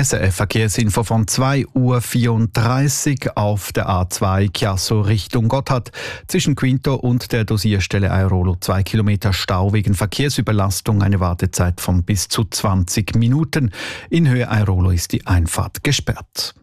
SRF Verkehrsinfo von 2:34 Uhr auf der A2 Chiasso Richtung Gotthard. Zwischen Quinto und der Dosierstelle Airolo 2 Kilometer Stau wegen Verkehrsüberlastung, eine Wartezeit von bis zu 20 Minuten. In Höhe Airolo ist die Einfahrt gesperrt.